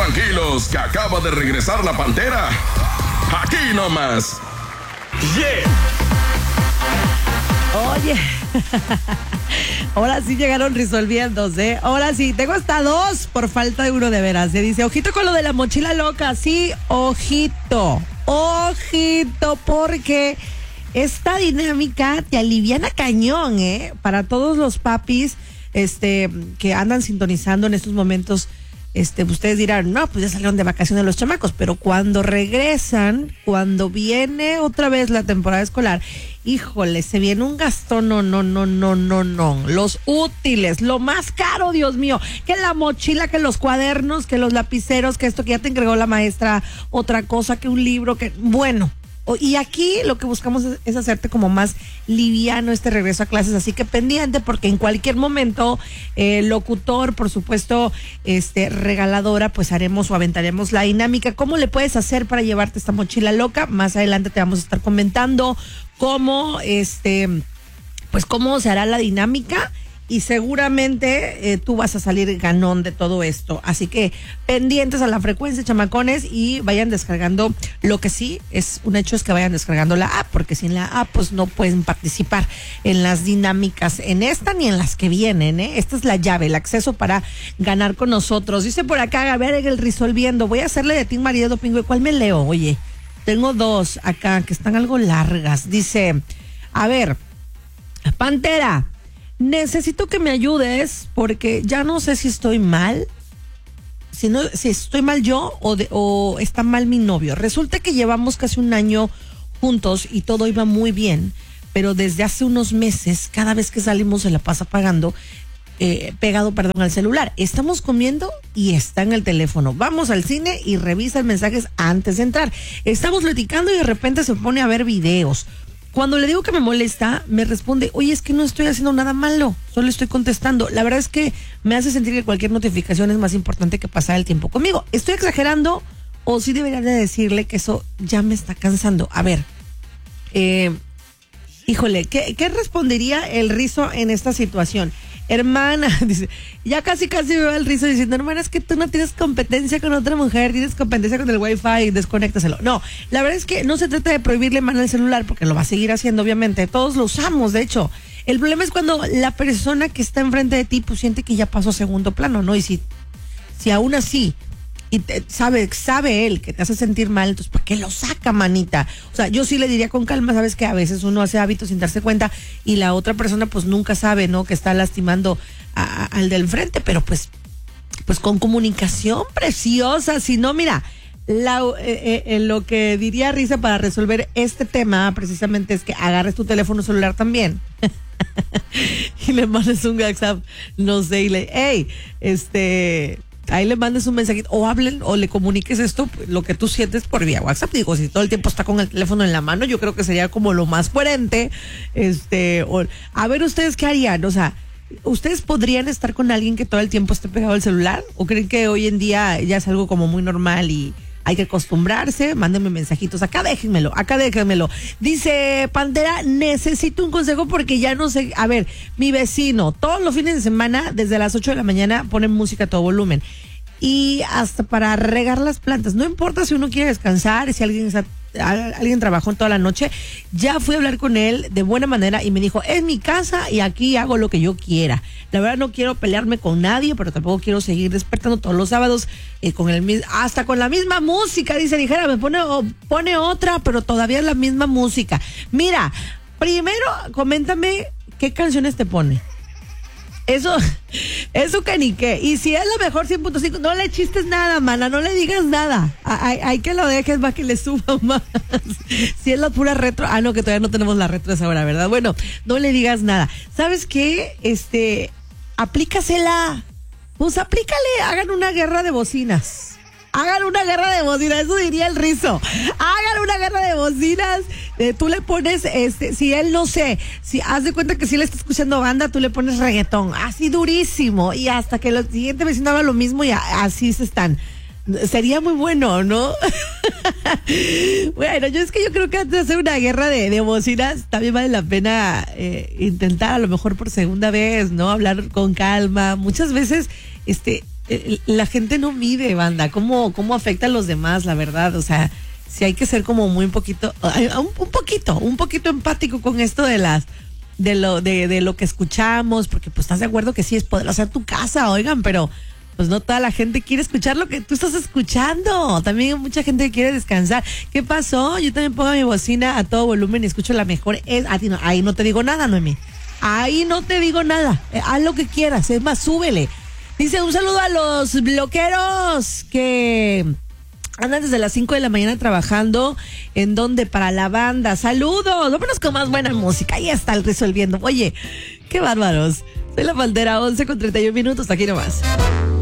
tranquilos, que acaba de regresar la Pantera. Aquí nomás. Yeah. Oye, ahora sí llegaron resolviéndose. Ahora sí, tengo hasta 2 por falta de uno de veras. Se dice, ojito con lo de la mochila loca. Sí, ojito, porque esta dinámica te aliviana cañón, para todos los papis, que andan sintonizando en estos momentos. Ustedes dirán, no, pues ya salieron de vacaciones los chamacos, pero cuando regresan, cuando viene otra vez la temporada escolar, híjole, se viene un gastón, no. Los útiles, lo más caro, Dios mío, que la mochila, que los cuadernos, que los lapiceros, que esto que ya te entregó la maestra, otra cosa, que un libro, que, bueno. Y aquí lo que buscamos es hacerte como más liviano este regreso a clases, así que pendiente, porque en cualquier momento, locutor, por supuesto, regaladora, pues haremos o aventaremos la dinámica. ¿Cómo le puedes hacer para llevarte esta mochila loca? Más adelante te vamos a estar comentando cómo, pues cómo se hará la dinámica. Y seguramente tú vas a salir ganón de todo esto. Así que pendientes a la frecuencia, chamacones, y vayan descargando. Lo que sí es un hecho es que vayan descargando la app, porque sin la app pues no pueden participar en las dinámicas, en esta ni en las que vienen, Esta es la llave, el acceso para ganar con nosotros. Dice por acá, a ver, el resolviendo. Voy a hacerle de Team María Dopingüe. ¿Cuál me leo? Oye, tengo 2 acá que están algo largas. Dice, a ver, Pantera, necesito que me ayudes porque ya no sé si estoy mal, si estoy mal yo o está mal mi novio. Resulta que llevamos casi un año juntos y todo iba muy bien, pero desde hace unos meses, cada vez que salimos se la pasa pegado al celular. Estamos comiendo y está en el teléfono. Vamos al cine y revisa mensajes antes de entrar. Estamos platicando y de repente se pone a ver videos. Cuando le digo que me molesta, me responde, oye, es que no estoy haciendo nada malo, solo estoy contestando. La verdad es que me hace sentir que cualquier notificación es más importante que pasar el tiempo conmigo. ¿Estoy exagerando o sí debería de decirle que eso ya me está cansando? A ver, híjole, ¿qué respondería el Rizo en esta situación? Hermana, dice, ya casi me va el Rizo diciendo, hermana, es que tú no tienes competencia con otra mujer, tienes competencia con el wifi, desconéctaselo. No, la verdad es que no se trata de prohibirle mano el celular, porque lo va a seguir haciendo, obviamente, todos lo usamos, de hecho. El problema es cuando la persona que está enfrente de ti, pues siente que ya pasó a segundo plano, ¿no? Y si aún así, y sabe él que te hace sentir mal, entonces ¿para qué lo saca, manita? O sea, yo sí le diría con calma, sabes que a veces uno hace hábitos sin darse cuenta y la otra persona pues nunca sabe, ¿no? Que está lastimando al del frente, pero pues con comunicación preciosa. Si no, mira, lo que diría Risa para resolver este tema precisamente es que agarres tu teléfono celular también y le mandes un WhatsApp, no sé, y ahí le mandes un mensajito o hablen o le comuniques esto, lo que tú sientes por vía WhatsApp. Digo, si todo el tiempo está con el teléfono en la mano, yo creo que sería como lo más coherente. A ver, ¿ustedes qué harían? O sea, ¿ustedes podrían estar con alguien que todo el tiempo esté pegado al celular? ¿O creen que hoy en día ya es algo como muy normal y hay que acostumbrarse? Mándenme mensajitos, acá déjenmelo. Dice Pantera, necesito un consejo porque ya no sé. A ver, mi vecino, todos los fines de semana, desde las 8 de la mañana, ponen música a todo volumen. Y hasta para regar las plantas. No importa si uno quiere descansar, si alguien trabajó toda la noche. Ya fui a hablar con él de buena manera y me dijo, es mi casa y aquí hago lo que yo quiera. La verdad no quiero pelearme con nadie, pero tampoco quiero seguir despertando todos los sábados hasta con la misma música. Dice, dijera, me pone otra, pero todavía es la misma música. Mira, primero coméntame qué canciones te pone. Eso que ni qué. Y si es la mejor 100.5, no le chistes nada, mana, no le digas nada. Hay que lo dejes para que le suba más. Si es la pura retro, no, que todavía no tenemos la retro esa hora, ¿verdad? Bueno, no le digas nada. ¿Sabes qué? Aplícasela. Pues aplícale, hagan una guerra de bocinas. Eso diría el Rizo. Hagan una guerra de bocinas. Tú le pones, si él no sé, si haz de cuenta que si él está escuchando banda, tú le pones reggaetón, así durísimo, y hasta que el siguiente vecino haga lo mismo y así se están. Sería muy bueno, ¿no? Bueno, yo creo que antes de hacer una guerra de bocinas, también vale la pena intentar a lo mejor por segunda vez, ¿no? Hablar con calma. Muchas veces, la gente no mide, banda, cómo afecta a los demás, la verdad. O sea, sí hay que ser como muy un poquito empático con esto de lo que escuchamos, porque pues estás de acuerdo que sí es poderosa tu casa, oigan, pero pues no toda la gente quiere escuchar lo que tú estás escuchando. También hay mucha gente que quiere descansar. ¿Qué pasó? Yo también pongo mi bocina a todo volumen y escucho la mejor. Ahí no te digo nada, Noemí. Ahí no te digo nada. Haz lo que quieras. Es más, súbele. Dice, un saludo a los bloqueros que andan desde las 5 de la mañana trabajando. ¿En dónde? Para la banda. Saludos. Vámonos con más buena música. Ahí está el resolviendo. Oye, qué bárbaros. Soy la Pantera, 11:31. Aquí nomás.